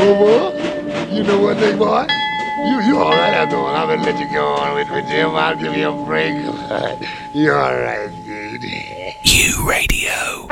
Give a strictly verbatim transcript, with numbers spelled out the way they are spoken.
Oh, what? You know what, big boy? You you all right after all. I'm gonna let you go on with, with Jim. I'll give you a break. You're all right, dude. U Radio.